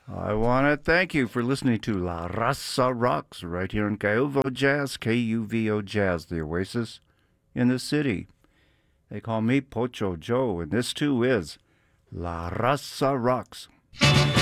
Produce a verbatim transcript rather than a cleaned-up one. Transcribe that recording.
I want to thank you for listening to La Raza Rocks right here in Kuvo Jazz, K U V O Jazz, the Oasis in the city. They call me Pocho Joe, and this too is La Raza Rocks.